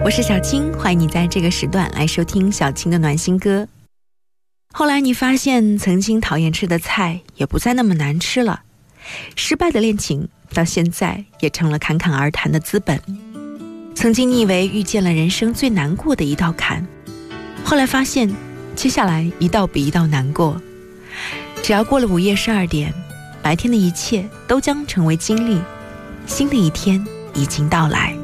我是小青，欢迎你在这个时段来收听小青的暖心歌。后来你发现曾经讨厌吃的菜也不再那么难吃了，失败的恋情到现在也成了侃侃而谈的资本。曾经你以为遇见了人生最难过的一道坎，后来发现接下来一道比一道难过。只要过了午夜12点，白天的一切都将成为经历，新的一天已经到来。